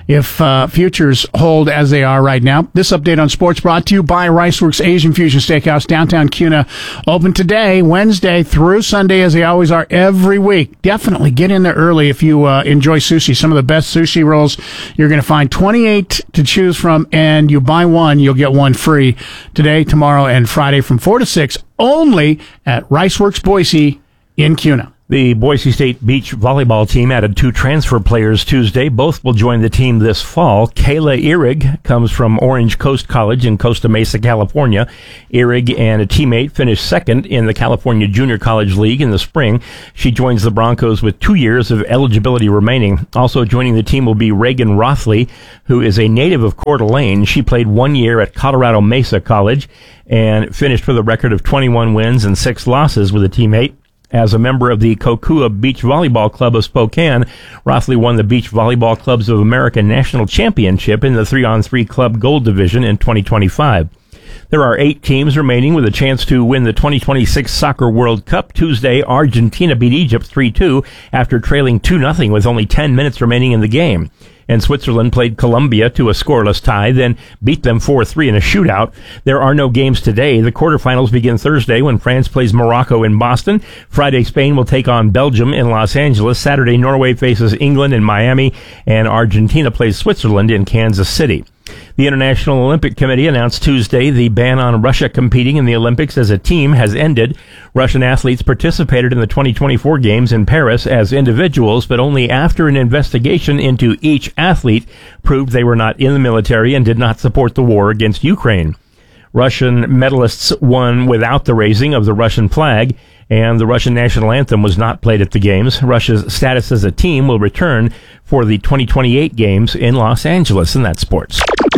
if uh, futures hold as they are right now. This update on sports brought to you by Riceworks Asian Fusion Steakhouse, downtown Kuna. Open today, Wednesday through Sunday, as they always are every week. Definitely get in there early if you uh, enjoy sushi. Some of the best sushi rolls. You're going to find twenty-eight to choose from, and you buy one, you'll get one free today, tomorrow, and Friday from four to six, only at Riceworks Boise in Kuna. The Boise State beach volleyball team added two transfer players Tuesday. Both will join the team this fall. Kayla Ihrig comes from Orange Coast College in Costa Mesa, California. Ihrig and a teammate finished second in the California Junior College League in the spring. She joins the Broncos with two years of eligibility remaining. Also joining the team will be Reagan Rothley, who is a native of Coeur d'Alene. She played one year at Colorado Mesa College and finished with a record of twenty-one wins and six losses with a teammate. As a member of the Kokua Beach Volleyball Club of Spokane, Rothley won the Beach Volleyball Clubs of America National Championship in the three on three Club Gold Division in twenty twenty-five. There are eight teams remaining with a chance to win the twenty twenty-six Soccer World Cup. Tuesday, Argentina beat Egypt three two after trailing two nothing with only ten minutes remaining in the game. And Switzerland played Colombia to a scoreless tie, then beat them four three in a shootout. There are no games today. The quarterfinals begin Thursday when France plays Morocco in Boston. Friday, Spain will take on Belgium in Los Angeles. Saturday, Norway faces England in Miami, and Argentina plays Switzerland in Kansas City. The International Olympic Committee announced Tuesday the ban on Russia competing in the Olympics as a team has ended. Russian athletes participated in the twenty twenty-four Games in Paris as individuals, but only after an investigation into each athlete proved they were not in the military and did not support the war against Ukraine. Russian medalists won without the raising of the Russian flag, and the Russian national anthem was not played at the Games. Russia's status as a team will return for the twenty twenty-eight Games in Los Angeles, and that's sports.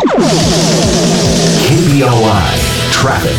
K B O I Traffic.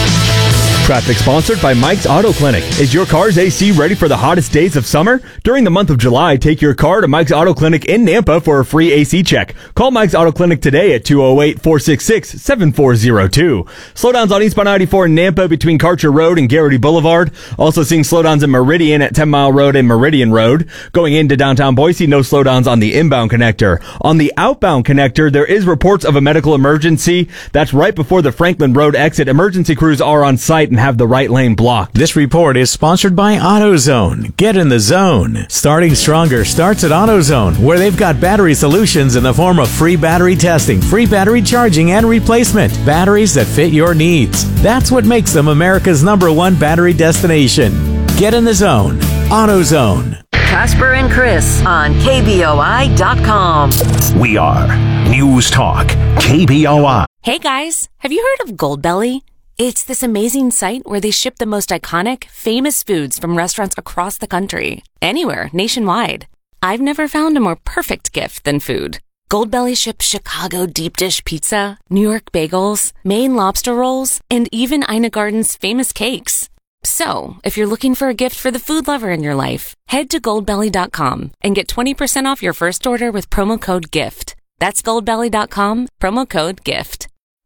Traffic sponsored by Mike's Auto Clinic. Is your car's A C ready for the hottest days of summer? During the month of July, take your car to Mike's Auto Clinic in Nampa for a free A C check. Call Mike's Auto Clinic today at two oh eight, four six six, seven four oh two. Slowdowns on eastbound ninety-four in Nampa between Karcher Road and Garrity Boulevard. Also seeing slowdowns in Meridian at ten Mile Road and Meridian Road. Going into downtown Boise, no slowdowns on the inbound connector. On the outbound connector, there is reports of a medical emergency. That's right before the Franklin Road exit. Emergency crews are on site and have the right lane blocked. This report is sponsored by AutoZone. Get in the zone. Starting stronger starts at AutoZone, where they've got battery solutions in the form of free battery testing, free battery charging, and replacement. Batteries that fit your needs. That's what makes them America's number one battery destination. Get in the zone. AutoZone. Casper and Chris on K B O I dot com. We are News Talk K B O I. Hey guys, have you heard of Goldbelly? It's this amazing site where they ship the most iconic, famous foods from restaurants across the country. Anywhere, nationwide. I've never found a more perfect gift than food. Goldbelly ships Chicago deep dish pizza, New York bagels, Maine lobster rolls, and even Ina Garden's famous cakes. So, if you're looking for a gift for the food lover in your life, head to goldbelly dot com and get twenty percent off your first order with promo code GIFT. That's goldbelly dot com, promo code GIFT.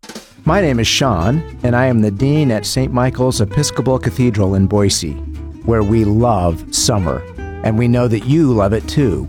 My name is Sean, and I am the Dean at Saint Michael's Episcopal Cathedral in Boise, where we love summer, and we know that you love it too.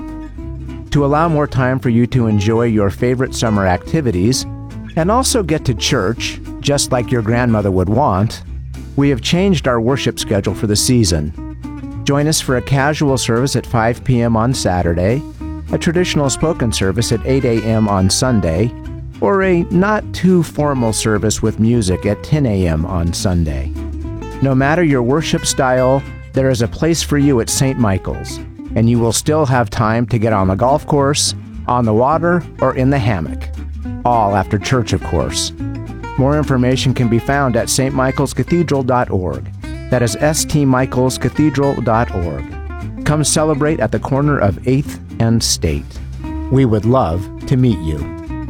To allow more time for you to enjoy your favorite summer activities, and also get to church, just like your grandmother would want, we have changed our worship schedule for the season. Join us for a casual service at five p.m. on Saturday, a traditional spoken service at eight a.m. on Sunday, or a not-too-formal service with music at ten a.m. on Sunday. No matter your worship style, there is a place for you at Saint Michael's, and you will still have time to get on the golf course, on the water, or in the hammock. All after church, of course. More information can be found at s t michaels cathedral dot org. That is s t michaels cathedral dot org. Come celebrate at the corner of eighth and State. We would love to meet you.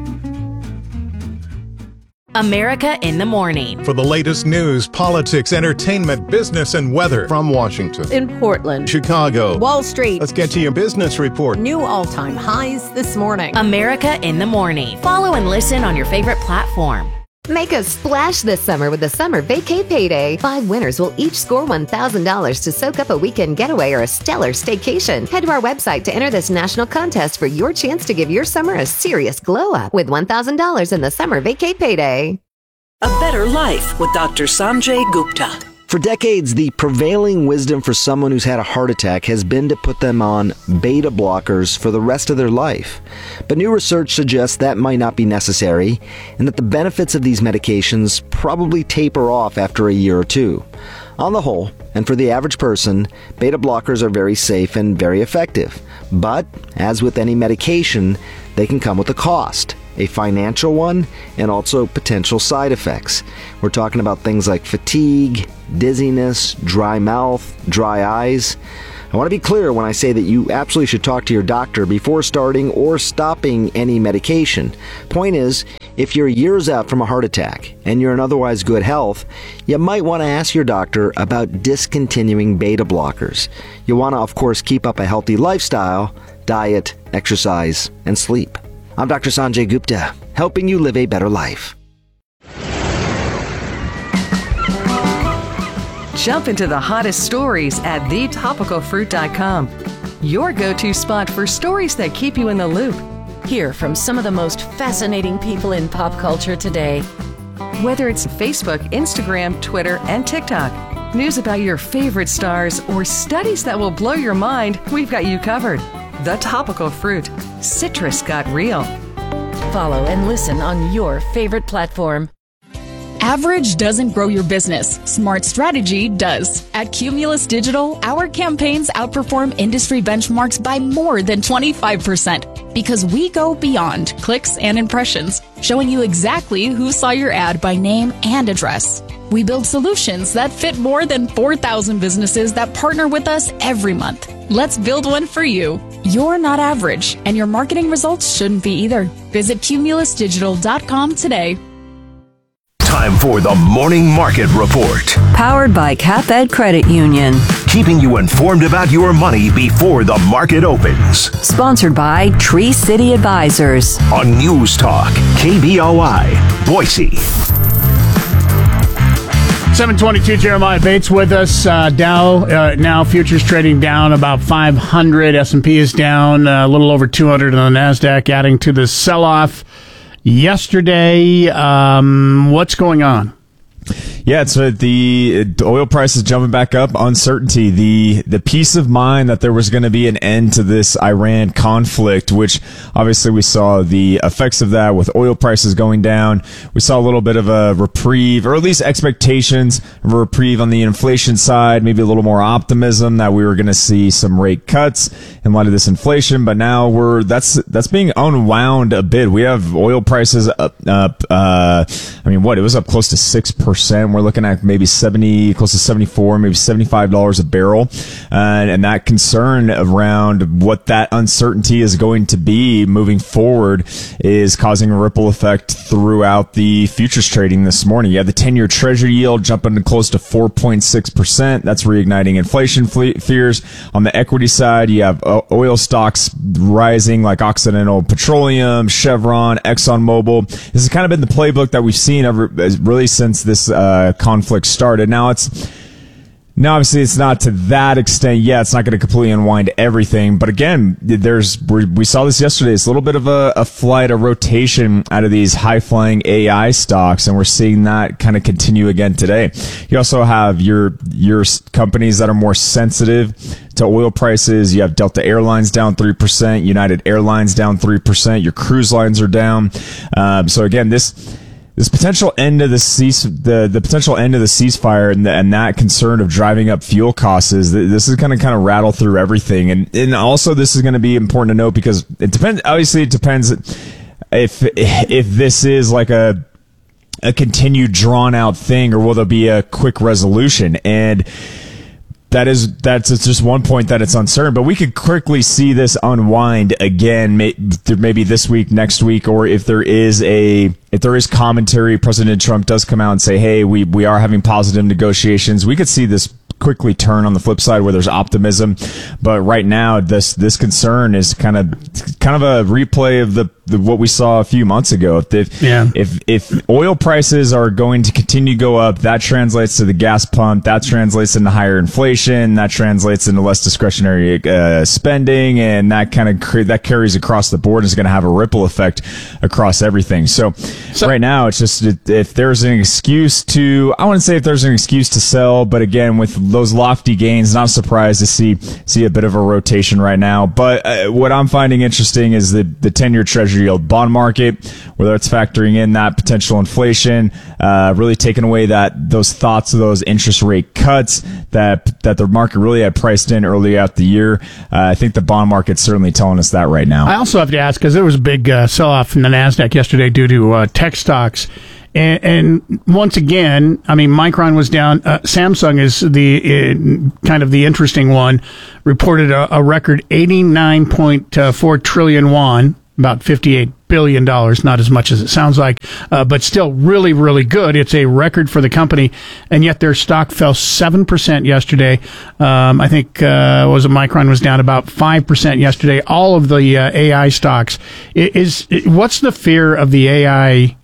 America in the Morning. For the latest news, politics, entertainment, business, and weather from Washington, in Portland, Chicago, Wall Street. Let's get to your business report. New all-time highs this morning. America in the Morning. Follow and listen on your favorite platform. Make a splash this summer with the Summer Vacay Payday. Five winners will each score one thousand dollars to soak up a weekend getaway or a stellar staycation. Head to our website to enter this national contest for your chance to give your summer a serious glow up with one thousand dollars in the Summer Vacay Payday. A better life with Doctor Sanjay Gupta. For decades, the prevailing wisdom for someone who's had a heart attack has been to put them on beta blockers for the rest of their life. But new research suggests that might not be necessary, and that the benefits of these medications probably taper off after a year or two. On the whole, and for the average person, beta blockers are very safe and very effective. But, as with any medication, they can come with a cost. A financial one, and also potential side effects. We're talking about things like fatigue, dizziness, dry mouth, dry eyes. I want to be clear when I say that you absolutely should talk to your doctor before starting or stopping any medication. Point is, if you're years out from a heart attack and you're in otherwise good health, you might want to ask your doctor about discontinuing beta blockers. You want to, of course, keep up a healthy lifestyle, diet, exercise, and sleep. I'm Doctor Sanjay Gupta, helping you live a better life. Jump into the hottest stories at the topical fruit dot com. Your go-to spot for stories that keep you in the loop. Hear from some of the most fascinating people in pop culture today. Whether it's Facebook, Instagram, Twitter, and TikTok, news about your favorite stars, or studies that will blow your mind, we've got you covered. The Topical Fruit. Citrus got real. Follow and listen on your favorite platform. Average doesn't grow your business. Smart strategy does. At Cumulus Digital, our campaigns outperform industry benchmarks by more than twenty-five percent because we go beyond clicks and impressions, showing you exactly who saw your ad by name and address. We build solutions that fit more than four thousand businesses that partner with us every month. Let's build one for you. You're not average, and your marketing results shouldn't be either. Visit cumulus digital dot com today. Time for the Morning Market Report. Powered by CapEd Credit Union. Keeping you informed about your money before the market opens. Sponsored by Tree City Advisors. On News Talk, K B O I, Boise. seven twenty-two, Jeremiah Bates with us. Uh, Dow uh, now futures trading down about five hundred. S and P is down uh, a little over two hundred on the NASDAQ, adding to the sell-off yesterday. Um, what's going on? Yeah, it's uh, the, the oil price is jumping back up. Uncertainty, the the peace of mind that there was going to be an end to this Iran conflict, which obviously we saw the effects of that with oil prices going down. We saw a little bit of a reprieve, or at least expectations of a reprieve on the inflation side, maybe a little more optimism that we were going to see some rate cuts in light of this inflation. But now we're that's that's being unwound a bit. We have oil prices up, up uh, I mean, what, it was up close to six percent. We're looking at maybe seventy, close to seventy-four, maybe seventy-five dollars a barrel. Uh, and that concern around what that uncertainty is going to be moving forward is causing a ripple effect throughout the futures trading this morning. You have the ten-year Treasury yield jumping to close to four point six percent. That's reigniting inflation fears. On the equity side, you have oil stocks rising like Occidental Petroleum, Chevron, ExxonMobil. This has kind of been the playbook that we've seen ever, really since this uh, conflict started. Now it's now obviously it's not to that extent yet. It's not going to completely unwind everything, but again, there's we saw this yesterday. It's a little bit of a, a flight, a rotation out of these high-flying A I stocks, and we're seeing that kind of continue again today. You also have your your companies that are more sensitive to oil prices. You have Delta Airlines down three percent, United Airlines down three percent. Your cruise lines are down. Um, so again, this. This potential end of the cease, the, the potential end of the ceasefire and, the, and that concern of driving up fuel costs is this is going to kind of rattle through everything. And, and also this is going to be important to note because it depends, obviously it depends if, if this is like a, a continued drawn out thing or will there be a quick resolution. And that is, that's it's just one point that it's uncertain, but we could quickly see this unwind again, may, maybe this week, next week, or if there is a, if there is commentary, President Trump does come out and say, hey, we, we are having positive negotiations. We could see this quickly turn on the flip side where there's optimism. But right now, this this concern is kind of kind of a replay of the, the what we saw a few months ago. If yeah. if if oil prices are going to continue to go up, that translates to the gas pump. That translates into higher inflation. That translates into less discretionary uh, spending, and that kind of cre- that carries across the board. Is going to have a ripple effect across everything. So, so right now, it's just if there's an excuse to, I wouldn't say if there's an excuse to sell, but again, with those lofty gains, not surprised to see see a bit of a rotation right now. But uh, what I'm finding interesting is the the ten-year Treasury yield bond market, whether it's factoring in that potential inflation, uh, really taking away that those thoughts of those interest rate cuts that that the market really had priced in early out the year. Uh, I think the bond market's certainly telling us that right now. I also have to ask, because there was a big uh, sell-off in the NASDAQ yesterday due to uh, tech stocks. And, and once again, I mean, Micron was down. Uh, Samsung is the uh, kind of the interesting one. Reported a, a record eighty-nine point four trillion won, about fifty-eight billion dollars. Not as much as it sounds like, uh, but still really, really good. It's a record for the company, and yet their stock fell seven percent yesterday. Um, I think uh, was a Micron was down about five percent yesterday. All of the uh, A I stocks. Is, is what's the fear of the A I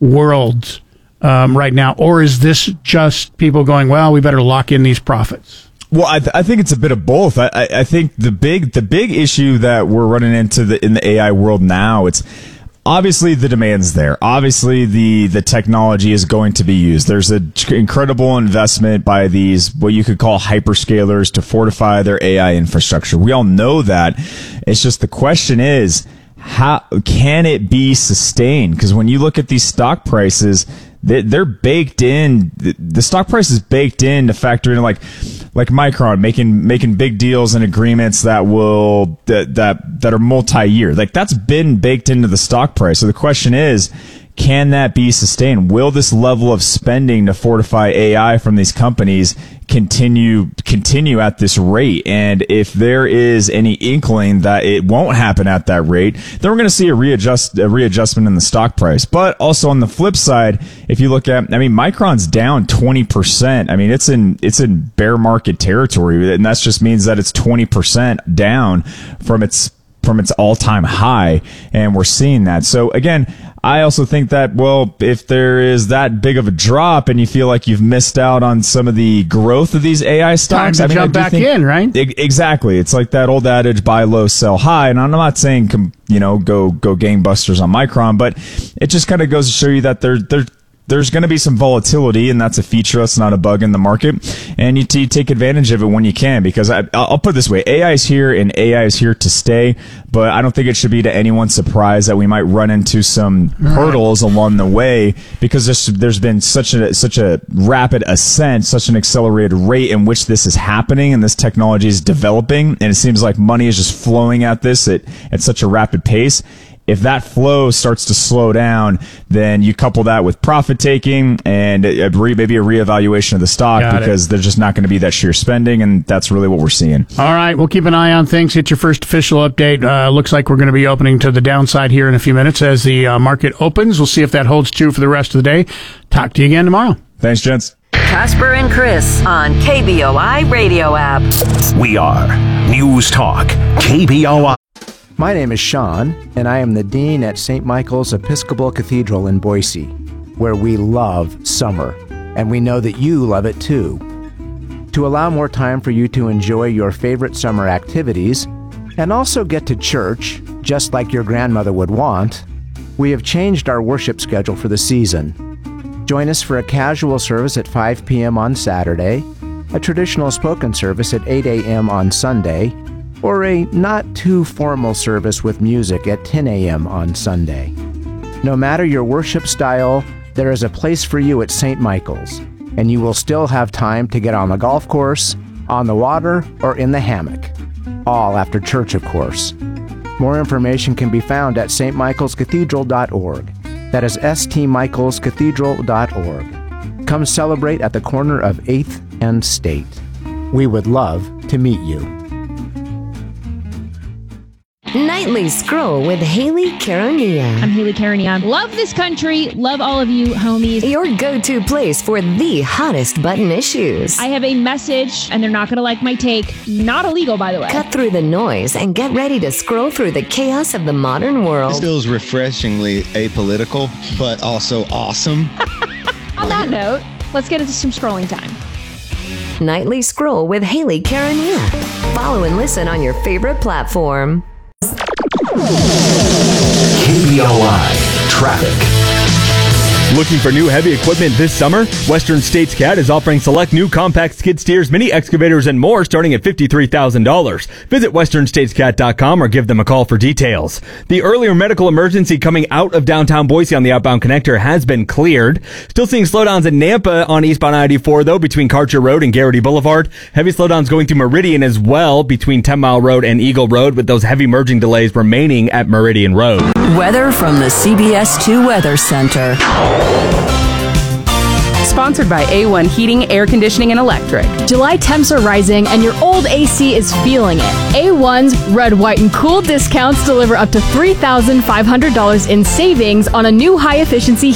world um, right now, or is this just people going, well, we better lock in these profits? Well, I, th- I think it's a bit of both. I, I, I think the big the big issue that we're running into the, in the A I world now, it's obviously the demand's there. Obviously, the the technology is going to be used. There's an incredible investment by these what you could call hyperscalers to fortify their A I infrastructure. We all know that. It's just the question is, how can it be sustained? Because when you look at these stock prices, they're baked in. The stock price is baked in to factor in like like Micron making making big deals and agreements that will that that, that are multi-year. Like that's been baked into the stock price. So the question is, can that be sustained? Will this level of spending to fortify A I from these companies continue continue at this rate? And if there is any inkling that it won't happen at that rate, then we're going to see a readjust a readjustment in the stock price. But also on the flip side, if you look at, I mean, Micron's down twenty percent. I mean, it's in it's in bear market territory, and that just means that it's twenty percent down from its from its all-time high, and we're seeing that. So again, I also think that, well, if there is that big of a drop and you feel like you've missed out on some of the growth of these A I stocks, time to I mean, jump I back think, in, right? Exactly. It's like that old adage, buy low, sell high. And I'm not saying, you know, go go gangbusters on Micron, but it just kind of goes to show you that there there there's going to be some volatility, and that's a feature. That's not a bug in the market. And you, t- you take advantage of it when you can, because I, I'll put it this way. A I is here, and A I is here to stay, but I don't think it should be to anyone's surprise that we might run into some hurdles along the way, because there's, there's been such a, such a rapid ascent, such an accelerated rate in which this is happening, and this technology is developing, and it seems like money is just flowing at this at, at such a rapid pace. If that flow starts to slow down, then you couple that with profit taking and a re, maybe a reevaluation of the stock, Got because it. There's just not going to be that sheer spending, and that's really what we're seeing. All right, we'll keep an eye on things. Hit your first official update. Uh, looks like we're going to be opening to the downside here in a few minutes as the uh, market opens. We'll see if that holds true for the rest of the day. Talk to you again tomorrow. Thanks, gents. Casper and Chris on K B O I Radio App. We are News Talk K B O I. My name is Sean, and I am the Dean at Saint Michael's Episcopal Cathedral in Boise, where we love summer, and we know that you love it too. To allow more time for you to enjoy your favorite summer activities, and also get to church, just like your grandmother would want, we have changed our worship schedule for the season. Join us for a casual service at five p.m. on Saturday, a traditional spoken service at eight a.m. on Sunday, or a not-too-formal service with music at ten a.m. on Sunday. No matter your worship style, there is a place for you at Saint Michael's, and you will still have time to get on the golf course, on the water, or in the hammock. All after church, of course. More information can be found at s t michaels cathedral dot org. That is s t michaels cathedral dot org. Come celebrate at the corner of eighth and State. We would love to meet you. Night Nightly Scroll with Haley Caronia. I'm Haley Caronia. Love this country. Love all of you, homies. Your go-to place for the hottest button issues. I have a message, and they're not going to like my take. Not illegal, by the way. Cut through the noise and get ready to scroll through the chaos of the modern world. This feels refreshingly apolitical, but also awesome. On that note, let's get into some scrolling time. Nightly Scroll with Haley Caronia. Follow and listen on your favorite platform. K B O I Traffic. Looking for new heavy equipment this summer? Western States Cat is offering select new compact skid steers, mini excavators, and more starting at fifty-three thousand dollars. Visit western states cat dot com or give them a call for details. The earlier medical emergency coming out of downtown Boise on the outbound connector has been cleared. Still seeing slowdowns in Nampa on eastbound I eighty-four, though, between Karcher Road and Garrity Boulevard. Heavy slowdowns going to Meridian as well between ten mile Road and Eagle Road, with those heavy merging delays remaining at Meridian Road. Weather from the C B S two Weather Center. Sponsored by A one Heating, Air Conditioning, and Electric. July temps are rising and your old A C is feeling it. A one's Red, White, and Cool discounts deliver up to three thousand five hundred dollars in savings on a new high-efficiency